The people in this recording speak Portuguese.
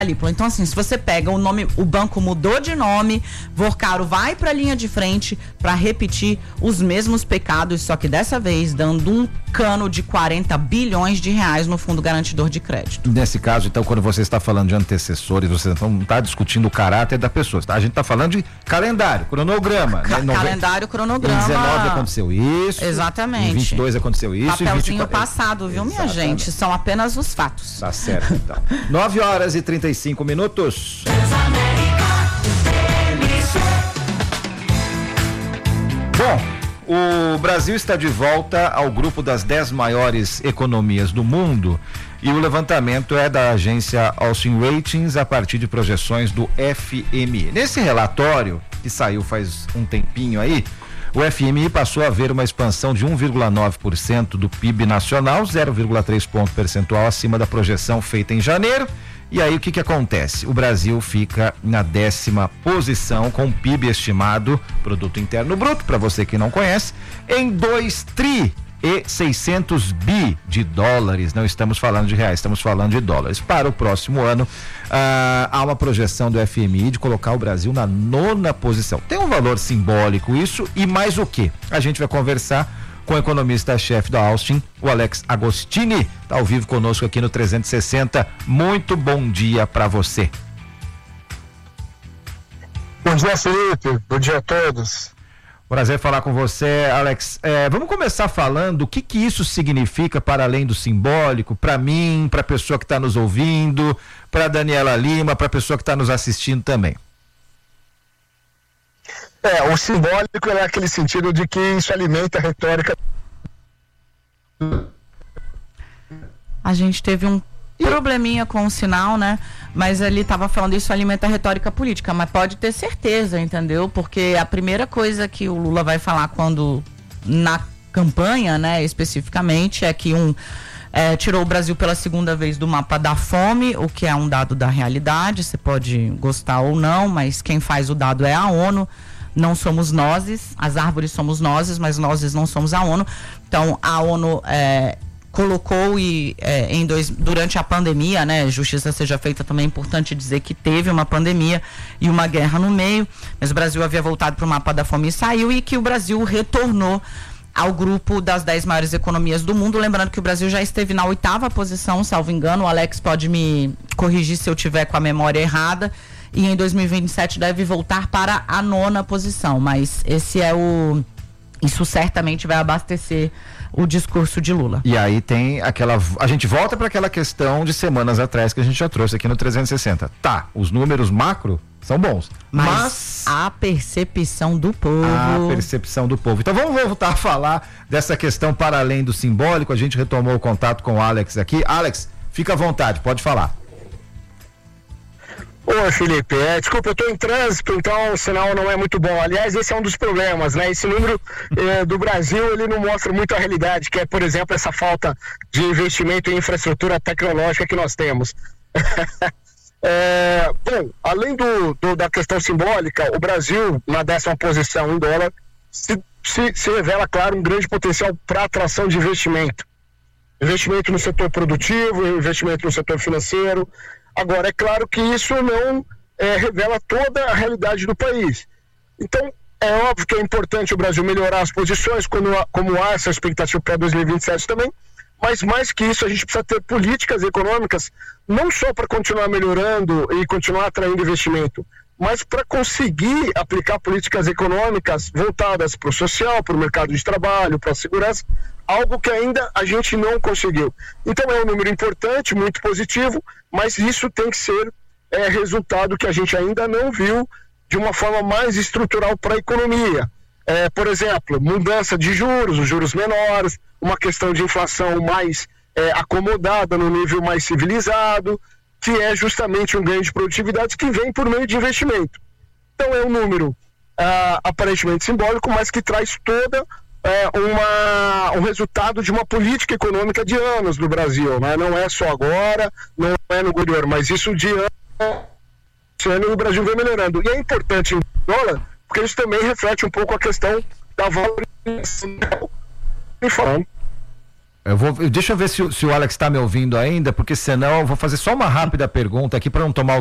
Então, assim, se você pega o nome, o banco mudou de nome, Vorcaro vai para a linha de frente para repetir os mesmos pecados, só que dessa vez dando um cano de 40 bilhões de reais no Fundo Garantidor de Crédito. Nesse caso, então, quando você está falando de antecessores, você não está discutindo o caráter da pessoa, tá? A gente está falando de calendário, cronograma. Calendário, cronograma. Em 19 aconteceu isso. Exatamente. Em 22 aconteceu isso. Papelzinho passado, viu, minha gente? São apenas os fatos. Tá certo, então. 9h35. Bom, o Brasil está de volta ao grupo das 10 maiores economias do mundo e o levantamento é da agência Austin Ratings a partir de projeções do FMI. Nesse relatório, que saiu faz um tempinho aí, o FMI passou a ver uma expansão de 1,9% do PIB nacional, 0,3 ponto percentual acima da projeção feita em janeiro. E aí o que acontece? O Brasil fica na 10ª posição com PIB estimado, Produto Interno Bruto, para você que não conhece, em 2,6 bi de dólares. Não estamos falando de reais, estamos falando de dólares. Para o próximo ano, há uma projeção do FMI de colocar o Brasil na 9ª posição. Tem um valor simbólico isso e mais o quê? A gente vai conversar com o economista-chefe da Austin, o Alex Agostini, está ao vivo conosco aqui no 360. Muito bom dia para você. Bom dia, Felipe. Bom dia a todos. Prazer falar com você, Alex. Vamos começar falando o que isso significa para além do simbólico, para mim, para a pessoa que está nos ouvindo, para Daniela Lima, para a pessoa que está nos assistindo também. O simbólico é aquele sentido de que isso alimenta a retórica. A gente teve um probleminha com o sinal, né? Mas ele estava falando isso alimenta a retórica política, mas pode ter certeza, entendeu? Porque a primeira coisa que o Lula vai falar quando na campanha, né, especificamente, é que tirou o Brasil pela segunda vez do mapa da fome, o que é um dado da realidade, você pode gostar ou não, mas quem faz o dado é a ONU. Não somos nós, as árvores somos nós, mas nós não somos a ONU. Então, a ONU colocou durante a pandemia, né, justiça seja feita, também é importante dizer que teve uma pandemia e uma guerra no meio, mas o Brasil havia voltado para o mapa da fome e saiu, e que o Brasil retornou ao grupo das 10 maiores economias do mundo. Lembrando que o Brasil já esteve na 8ª posição, salvo engano, o Alex pode me corrigir se eu tiver com a memória errada, e em 2027 deve voltar para a 9ª posição, mas isso certamente vai abastecer o discurso de Lula. E aí tem a gente volta para aquela questão de semanas atrás que a gente já trouxe aqui no 360. Tá, os números macro são bons, mas a percepção do povo. Então vamos voltar a falar dessa questão para além do simbólico. A gente retomou o contato com o Alex aqui. Alex, fica à vontade, pode falar. Oi, Felipe, desculpa, eu estou em trânsito, então o sinal não é muito bom. Aliás, esse é um dos problemas, né? Esse número do Brasil, ele não mostra muito a realidade, que é, por exemplo, essa falta de investimento em infraestrutura tecnológica que nós temos. Bom, além da questão simbólica, o Brasil, na 10ª posição em dólar, se revela, claro, um grande potencial para atração de investimento. Investimento no setor produtivo, investimento no setor financeiro. Agora, é claro que isso não revela toda a realidade do país. Então, é óbvio que é importante o Brasil melhorar as posições, como há essa expectativa para 2027 também, mas mais que isso, a gente precisa ter políticas econômicas, não só para continuar melhorando e continuar atraindo investimento, mas para conseguir aplicar políticas econômicas voltadas para o social, para o mercado de trabalho, para a segurança, algo que ainda a gente não conseguiu. Então é um número importante, muito positivo, mas isso tem que ser resultado que a gente ainda não viu de uma forma mais estrutural para a economia. Por exemplo, mudança de juros, os juros menores, uma questão de inflação mais acomodada, no nível mais civilizado, que é justamente um ganho de produtividade que vem por meio de investimento. Então é um número aparentemente simbólico, mas que traz toda um resultado de uma política econômica de anos no Brasil, né? Não é só agora, não é no governo, mas isso de ano o Brasil vem melhorando. E é importante em dólar, porque isso também reflete um pouco a questão da valorização. Deixa eu ver se o Alex está me ouvindo ainda, porque senão eu vou fazer só uma rápida pergunta aqui para não tomar o